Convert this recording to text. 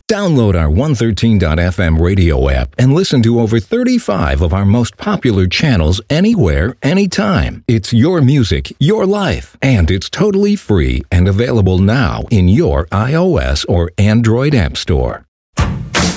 Download our 113.fm radio app and listen to over 35 of our most popular channels anywhere, anytime. It's your music, your life, and it's totally free and available now in your iOS or Android app store.